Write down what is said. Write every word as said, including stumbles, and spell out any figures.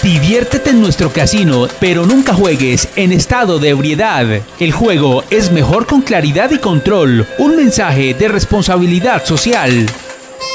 Diviértete en nuestro casino, pero nunca juegues en estado de ebriedad. El juego es mejor con claridad y control. Un mensaje de responsabilidad social.